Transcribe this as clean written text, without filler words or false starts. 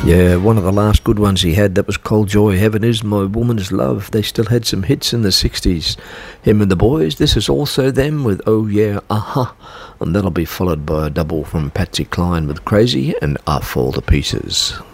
Yeah, one of the last good ones he had, that was Cold Joy, Heaven Is My Woman's Love. They still had some hits in the 60s. Him and the Boys, this is also them with Oh Yeah, Aha. And that'll be followed by a double from Patsy Cline with Crazy and I Fall to Pieces.